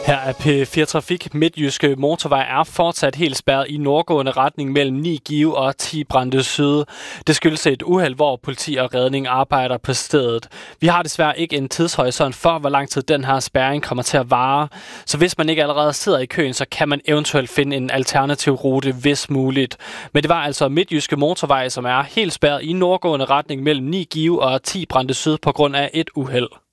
Her er P4 Trafik. Midtjyske Motorvej er fortsat helt spærret i nordgående retning mellem 9 Give og 10 Brande Syd. Det skyldes et uheld, hvor politi og redning arbejder på stedet. Vi har desværre ikke en tidshorisont for, hvor lang tid den her spærring kommer til at vare. Så hvis man ikke allerede sidder i køen, så kan man eventuelt finde en alternativ rute, hvis muligt. Men det var altså Midtjyske Motorvej, som er helt spærret i nordgående retning mellem 9 Give og 10 Brande Syd på grund af et uheld.